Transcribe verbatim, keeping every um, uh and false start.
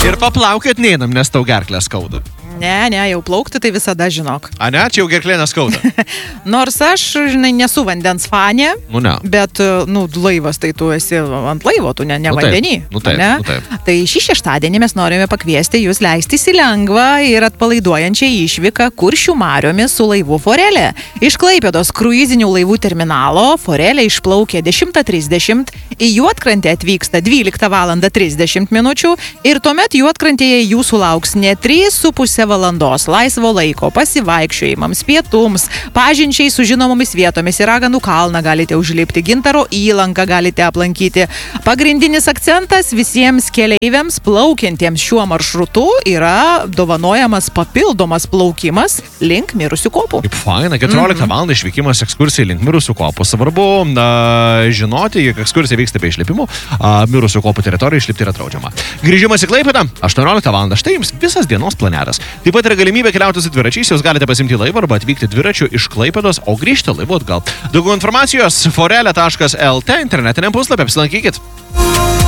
Ir paplaukėt neinam, nes tau gerklę skauda. Ne, ne, jau plaukti tai visada žinok. A ne, čia jau gerklė neskauda. Nors aš, žinai, nesu vandens fanė, Nu ne. bet, nu, laivas, tai tu esi ant laivo, tu ne, ne Nu taip, vandenį. nu taip, ne? nu taip. Tai šį šeštadienį mes norime pakviesti jūs leistis į lengvą ir atpalaiduojančią išvyką Kuršių mariomis su laivu Forelė. Iš Klaipėdos kruizinių laivų terminalo Forelė išplaukė dešimtą trisdešimt, į Juodkrantę atvyksta dvyliktą valandą trisdešimt minučių ir tuomet Juodkrantėje jūsų lauks ne trys su pusė valandos laisvo laiko pasivaikščiojimams, pietums, pažinčiai su žinomomis vietomis. Į Raganų kalną galite užlipti, Gintaro įlanką galite aplankyti. Pagrindinis akcentas visiems keleiviams plaukiantiems šiuo maršrutu yra dovanojamas papildomas plaukimas link mirusių kopų. Kaip faina, keturioliktą valandą išvykimas ekskursijai link mirusių kopų. Svarbu na, žinoti, jog ekskursija vyksta be išlipimų, a, mirusių kopų teritorijoje išlipti yra draudžiama. Grįžimas į Klaipėdą aštuonioliktą valandą. Štai jums visas dienos planeras. Taip pat yra galimybė keliauti su dviračiais, jūs galite pasimti laivą arba atvykti dviračiu iš Klaipėdos, o grįžti laivu atgal. Daugiau informacijos forelė taškas lt internetiniam puslapį, apsilankykit.